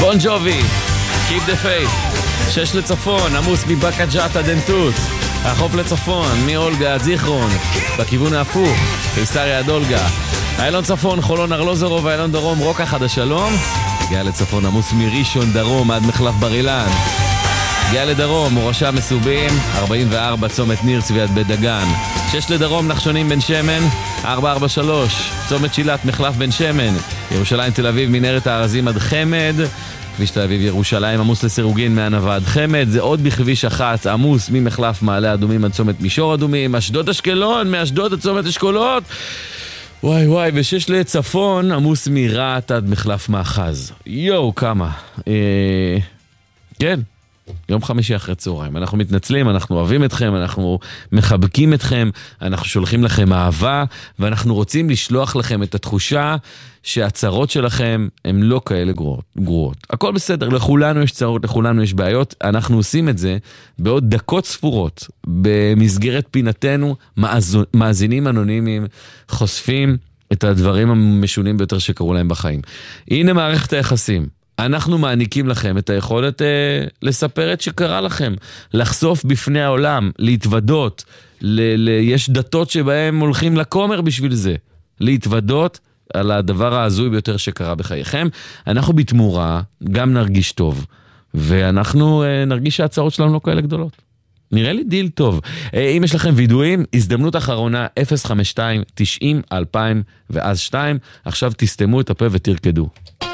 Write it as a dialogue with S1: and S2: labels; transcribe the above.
S1: בון ג'ובי, Keep the Faith. 6 לצפון, עמוס מבקה ג'אטה דנטות. החוף לצפון, מאולגה עד זיכרון. בכיוון ההפוך, קיסריה עד אולגה. איילון צפון, חולון ארלוזרוב, איילון דרום, רוקה חד השלום. הגיע לצפון, עמוס מראשון דרום עד מחלף בר אילן. הגיע לדרום, מורשה מסובים, 44 צומת ניר צבי עד בית דגן. 6 לדרום, נחשונים בן שמן, 443 צומת שילת מחלף בן שמן. ירושלים תל אביב, מנהרת הארזים עד חמד. כביש תל אביב ירושלים עמוס לסירוגין מענבה עד חמד. זה עוד בכביש 1 עמוס ממחלף מעלה אדומים עד צומת מישור אדומים. אשדוד אשקלון, מאשדוד עד צומת אשכולות. וואי וואי, ו6 לצפון עמוס מרעת עד מחלף מאחז. יואו, כמה. כן, יום חמישי אחרי צהריים. אנחנו מתנצלים, אנחנו אוהבים אתכם, אנחנו מחבקים אתכם, אנחנו שולחים לכם אהבה, ואנחנו רוצים לשלוח לכם את התחושה שהצרות שלכם הן לא כאלה גרועות. הכל בסדר, לכולנו יש צרות, לכולנו יש בעיות. אנחנו עושים את זה בעוד דקות ספורות, במסגרת פינתנו, מאזינים אנונימיים, חושפים את הדברים המשונים ביותר שקרו להם בחיים. הנה מערכת היחסים. אנחנו מעניקים לכם את היכולת לספר את שקרה לכם, לחשוף בפני העולם, להתוודות, יש דתות שבהם הולכים לכומר בשביל זה, להתוודות על הדבר העזוי ביותר שקרה בחייכם. אנחנו בתמורה גם נרגיש טוב, ואנחנו נרגיש שהצעות שלנו לא כאלה גדולות. נראה לי דיל טוב. אם יש לכם וידועים, הזדמנות אחרונה 052-90-2000 ואז 2. עכשיו תסתמו את הפה ותרקדו.